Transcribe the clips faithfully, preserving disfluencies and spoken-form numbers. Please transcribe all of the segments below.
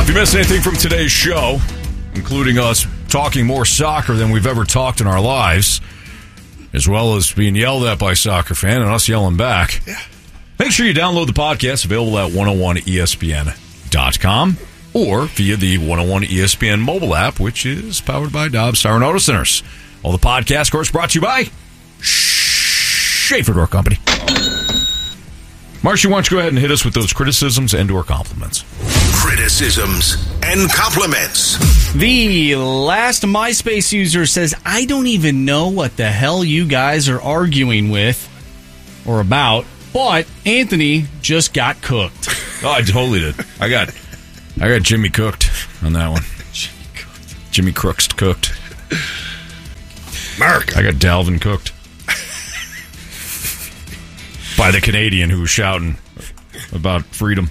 if you missed anything from today's show, including us talking more soccer than we've ever talked in our lives, as well as being yelled at by a soccer fan and us yelling back, yeah. make sure you download the podcast, available at one oh one E S P N dot com or via the one oh one E S P N mobile app, which is powered by Dobbs Tire and Auto Centers. All the podcast, of course, brought to you by Schaefer Door Company. Marcy, why don't you go ahead and hit us with those criticisms and or compliments? Criticisms and compliments. The last MySpace user says, I don't even know what the hell you guys are arguing with or about, but Anthony just got cooked. Oh, I totally did. I got I got Jimmy cooked on that one. Jimmy cooked. Jimmy Crooks cooked. Mark. I got Dalvin cooked. By the Canadian who was shouting about freedom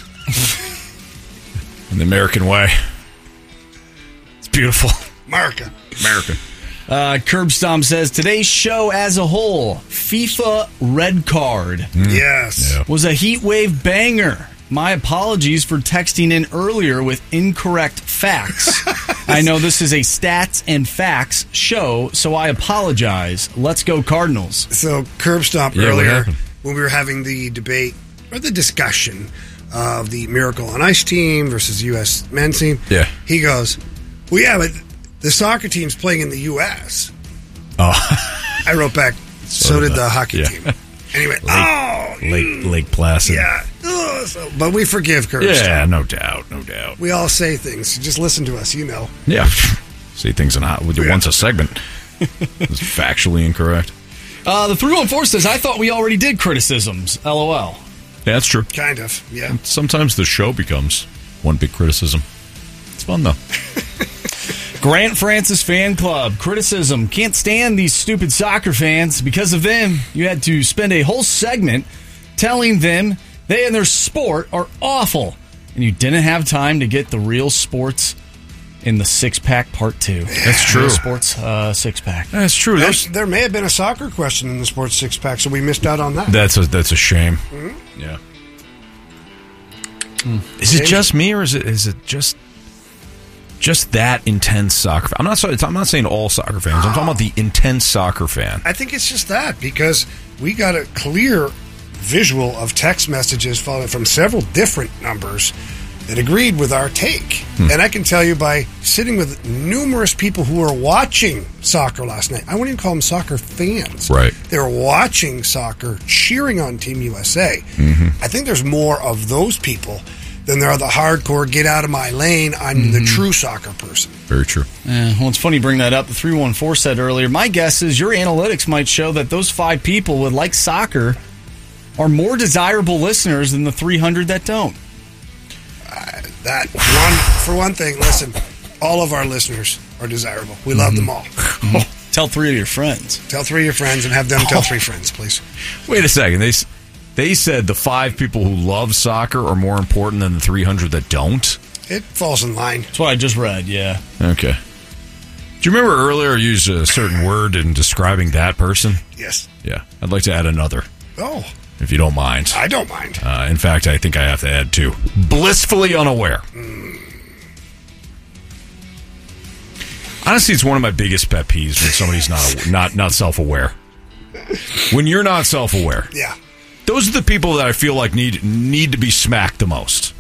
in the American way. It's beautiful. America. America. Uh, Curbstomp says, today's show as a whole, FIFA red card Mm. Yes. Yeah. was a heat wave banger. My apologies for texting in earlier with incorrect facts. I know this is a stats and facts show, so I apologize. Let's go Cardinals. So, curb stomp Yeah, what earlier happened? when we were having the debate or the discussion of the Miracle on Ice team versus U S men's team. Yeah. He goes, well, yeah, but the soccer team's playing in the U S Oh. I wrote back, so, So did did the I. hockey Yeah. team. And he went, Lake, oh, Lake, Lake Placid. yeah. Ugh, so, but we forgive curb Yeah, stomp. no doubt, no doubt. We all say things. Just listen to us, you know. Yeah. Say things in hot Yeah. once a segment. It's factually incorrect. Uh, the three one four says, I thought we already did criticisms. LOL. Yeah, that's true. Kind of, yeah. Sometimes the show becomes one big criticism. It's fun, though. Grant Francis Fan Club. Criticism. Can't stand these stupid soccer fans. Because of them, you had to spend a whole segment telling them they and their sport are awful. And you didn't have time to get the real sports in the six-pack part two. That's true. Real sports uh, six-pack. That's true. There, There's, there may have been a soccer question in the sports six pack, so we missed out on that. that's a that's a shame. Mm-hmm. Yeah. Is it just me, or is it is it just just that intense soccer fan? I'm not. so- I'm not saying all soccer fans. I'm talking about the intense soccer fan. I think it's just that because we got a clear visual of text messages following from several different numbers that agreed with our take. Hmm. And I can tell you by sitting with numerous people who were watching soccer last night, I wouldn't even call them soccer fans. Right. They were watching soccer, cheering on Team U S A. Mm-hmm. I think there's more of those people than there are the hardcore, get out of my lane, I'm the true soccer person. Very true. Uh, well, it's funny you bring that up. The three one four said earlier, my guess is your analytics might show that those five people would like soccer are more desirable listeners than the three hundred that don't. That one for one thing, listen, all of our listeners are desirable. We love them all. Tell three of your friends. Tell three of your friends and have them tell three friends, please. Wait a second. They s- they said the five people who love soccer are more important than the three hundred that don't. It falls in line. That's what I just read, yeah. Okay. Do you remember earlier I used a certain word in describing that person? Yes. Yeah. I'd like to add another, Oh, if you don't mind. I don't mind. Uh, in fact, I think I have to add two. Blissfully unaware. Honestly, it's one of my biggest pet peeves when somebody's not not not self-aware. When you're not self-aware. Yeah. Those are the people that I feel like need need to be smacked the most.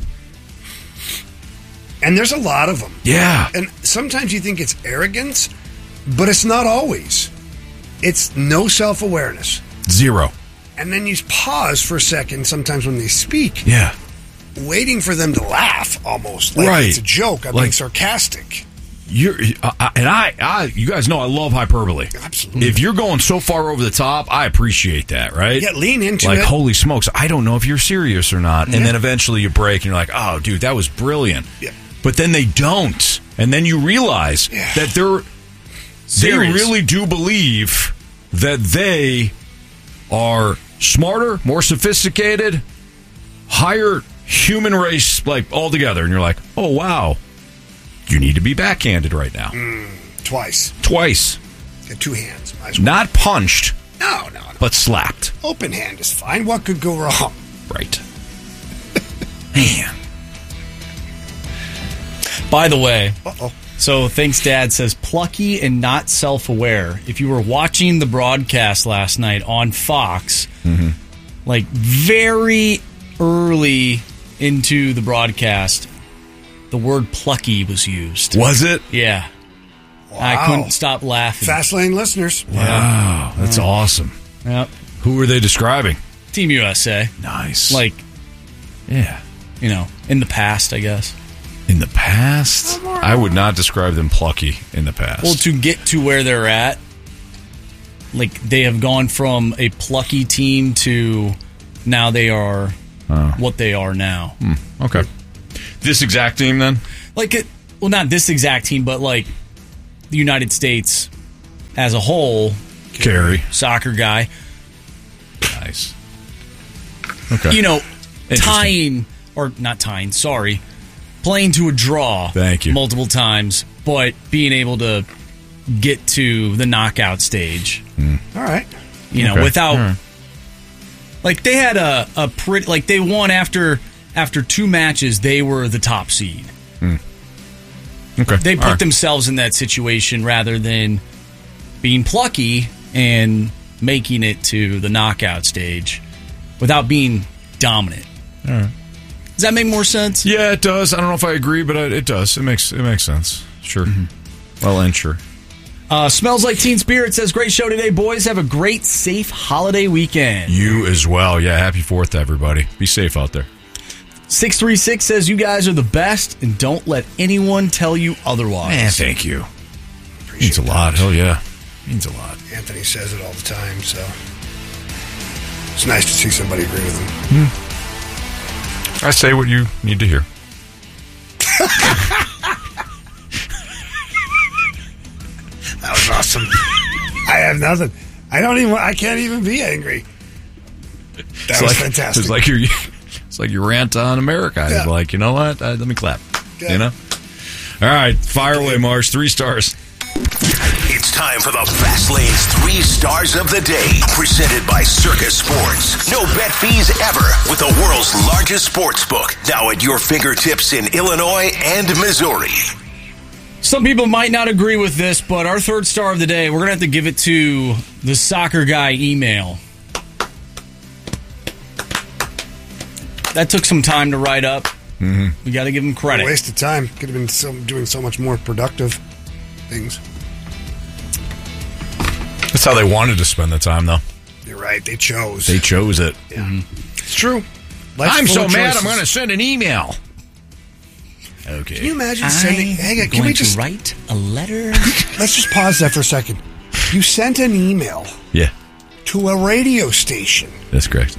And there's a lot of them. Yeah. And sometimes you think it's arrogance, but it's not always. It's no self-awareness. Zero. And then you pause for a second sometimes when they speak, Yeah. waiting for them to laugh almost. Like Right. it's a joke. I'm Like- being sarcastic. You're uh, uh, and I, I, you guys know I love hyperbole. Absolutely. If you're going so far over the top, I appreciate that, right? Yeah, lean into like, it. holy smokes, I don't know if you're serious or not. And Yeah. then eventually you break and you're like, oh, dude, that was brilliant. Yeah. But then they don't. And then you realize Yeah. that they're, Serious. they really do believe that they are smarter, more sophisticated, higher human race, like, altogether. And you're like, oh, wow. You need to be backhanded right now. Twice. Twice. Got two hands. Might as well. Not punched, No, no, no. but slapped. Open hand is fine. What could go wrong? Right. Man. By the way, Uh-oh. so Thanks Dad says, plucky and not self-aware. If you were watching the broadcast last night on Fox, Mm-hmm. like very early into the broadcast, the word plucky was used. Was it? Yeah. I Wow. couldn't stop laughing. Fast lane listeners. Wow, that's awesome. Yep. Who were they describing? Team U S A. Nice. Like, yeah. you know, in the past, I guess. In the past, I would not describe them plucky in the past. Well, to get to where they're at, like they have gone from a plucky team to now they are what they are now. okay. This exact team, then? Like, it, well, not this exact team, but like the United States as a whole, Carey. soccer guy, Nice. Okay. you know, Interesting. tying, or not tying, sorry, playing to a draw Thank you. multiple times, but being able to get to the knockout stage, All right. you know, Okay. without, All right. like they had a, a pretty, like they won after, after two matches, they were the top seed. Okay. They put All right. themselves in that situation rather than being plucky and making it to the knockout stage without being dominant. All right. Does that make more sense? Yeah, it does. I don't know if I agree, but it does. It makes it makes sense. Sure. Well, and sure. Uh, Smells Like Teen Spirit says, great show today, boys. Have a great, safe holiday weekend. You as well. Yeah, happy fourth to everybody. Be safe out there. six three six says, you guys are the best, and don't let anyone tell you otherwise. Man, thank you. Appreciate Means a lot. that. Hell yeah. Means a lot. Anthony says it all the time, so it's nice to see somebody agree with him. I say what you need to hear. That was awesome. I have nothing. I don't even. I can't even be angry. That It's was like, fantastic. It's like your it's like your rant on America. Yeah. It's like, you know what? Uh, let me clap. Yeah. You know? All right, fire away, Marsh. Three stars. It's time for the Fast Lane's Three Stars of the Day, presented by Circus Sports. No bet fees ever with the world's largest sports book, now at your fingertips in Illinois and Missouri. Some people might not agree with this, but our third star of the day, we're going to have to give it to the soccer guy email. That took some time to write up. Mm-hmm. We got to give him a credit. waste of time. Could have been so, doing so much more productive things. That's how they wanted to spend the time, though. You're right. They chose. They chose it. yeah. It's true. Life's I'm full so of mad. choices. I'm going to send an email. Okay. Can you imagine sending? Hang on. Can we just write a letter? let's just pause that for a second? You sent an email Yeah, to a radio station. that's correct.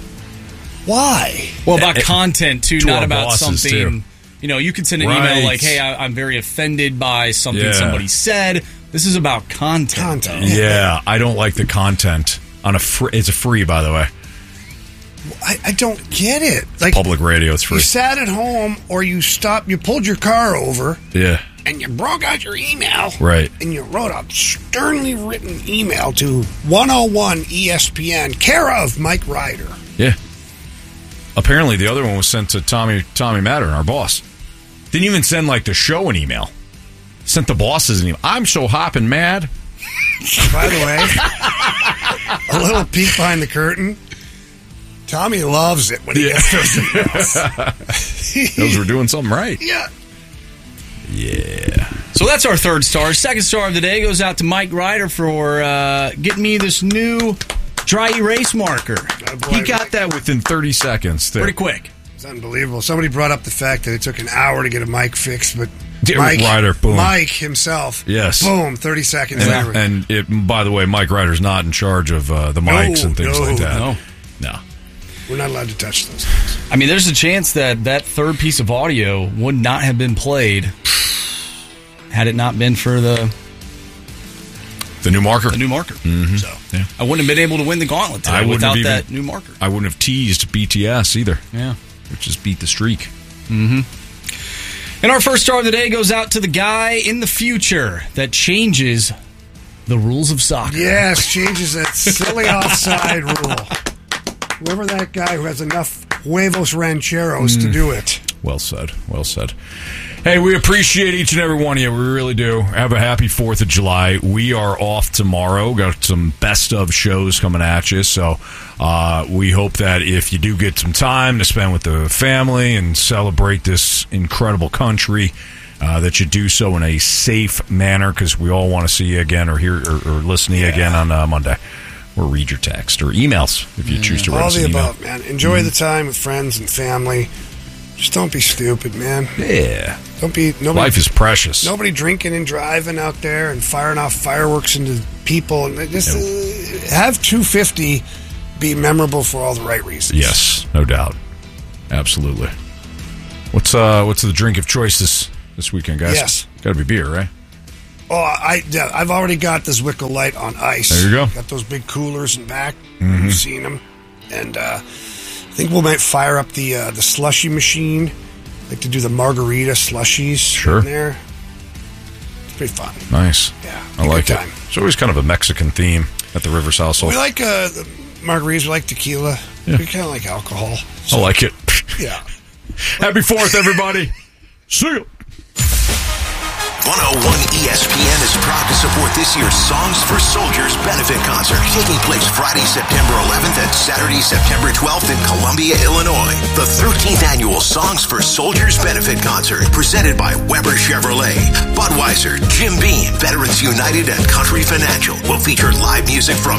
Why? Well, about Eh, content, too, to not our about bosses, something. too. You know, you could send an Right. email like, hey, I, I'm very offended by something Yeah. somebody said. This is about content. Content. though. Yeah, I don't like the content on a free. It's a free, by the way. I, I don't get it. Like Public radio, it's free. you sat at home, or you stopped. You pulled your car over, Yeah, and you broke out your email. right. And you wrote a sternly written email to one oh one E S P N, care of Mike Ryder. Yeah. Apparently, the other one was sent to Tommy Tommy Mattern, our boss. Didn't even send like the show an email. Sent the bosses an email. I'm so hopping mad. By the way, a little peek behind the curtain. Tommy loves it when he Yeah. gets those emails. Those were doing something right. Yeah. Yeah. So that's our third star. Second star of the day goes out to Mike Ryder for uh, getting me this new dry erase marker. Oh, boy. He got that within thirty seconds. Too. Pretty quick. It's unbelievable. Somebody brought up the fact that it took an hour to get a mic fixed, but Yeah, Mike, Ryder, boom. Mike himself, Yes. boom, thirty seconds later. And, and it, by the way, Mike Ryder's not in charge of uh, the mics and things no, like that. no. No. We're not allowed to touch those things. I mean, there's a chance that that third piece of audio would not have been played had it not been for the, The new marker. the new marker. Mm-hmm. So Yeah. I wouldn't have been able to win the gauntlet today I wouldn't without have even- that new marker. I wouldn't have teased B T S either, Yeah. which is beat the streak. And our first star of the day goes out to the guy in the future that changes the rules of soccer. Yes, changes that silly offside rule. Whoever that guy who has enough huevos rancheros to do it. Well said. Well said. Hey, we appreciate each and every one of you. We really do. Have a happy fourth of July. We are off tomorrow. Got some best of shows coming at you. So uh, we hope that if you do get some time to spend with the family and celebrate this incredible country, uh, that you do so in a safe manner, because we all want to see you again or hear or, or listen to you yeah. again on uh, Monday. Or read your text or emails if you choose to write all us the an email. above, man. Enjoy mm-hmm. the time with friends and family. Just don't be stupid, man. Yeah. Don't be. Nobody, Life is precious. Nobody drinking and driving out there and firing off fireworks into people. And just uh, have two fifty be memorable for all the right reasons. Yes, no doubt. Absolutely. What's uh what's the drink of choice this this weekend, guys? Yes. Got to be beer, right? Oh, I, yeah, I've already got this Zwickau Light on ice. There you go. Got those big coolers in back. Mm-hmm. You've seen them. And uh, I think we might fire up the uh, the slushy machine. I like to do the margarita slushies sure. in there. It's pretty fun. Nice. Yeah. I like it. Time. It's always kind of a Mexican theme at the Rivers household. We like uh, the margaritas. We like tequila. Yeah. We kind of like alcohol. So, I like it. Yeah. Happy fourth, everybody. See you. one oh one E S P N is proud to support this year's Songs for Soldiers benefit concert, taking place Friday, September eleventh and Saturday, September twelfth in Columbia, Illinois. The thirteenth annual Songs for Soldiers benefit concert, presented by Weber Chevrolet, Budweiser, Jim Beam, Veterans United, and Country Financial, will feature live music from